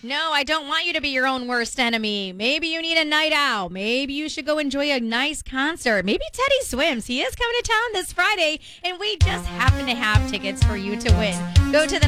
No, I don't want you to be your own worst enemy. Maybe you need a night out. Maybe you should go enjoy a nice concert. Maybe Teddy Swims. He is coming to town this Friday, and we just happen to have tickets for you to win. Go to the